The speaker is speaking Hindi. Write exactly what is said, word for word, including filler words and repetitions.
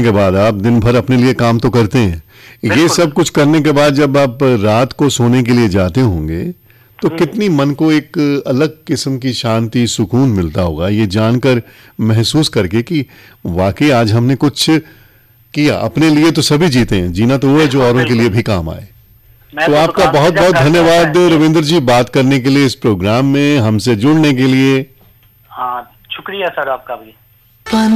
के बाद आप दिन भर अपने लिए काम तो करते हैं, ये सब कुछ करने के बाद जब आप रात को सोने के लिए जाते होंगे तो कितनी मन को एक अलग किस्म की शांति, सुकून मिलता होगा ये जानकर, महसूस करके कि वाकई आज हमने कुछ किया। अपने लिए तो सभी जीते हैं, जीना तो वो है जो औरों के लिए भी काम आए। तो आपका बहुत बहुत धन्यवाद रविंद्र जी, बात करने के लिए, इस प्रोग्राम में हमसे जुड़ने के लिए। हाँ, शुक्रिया सर आपका भी।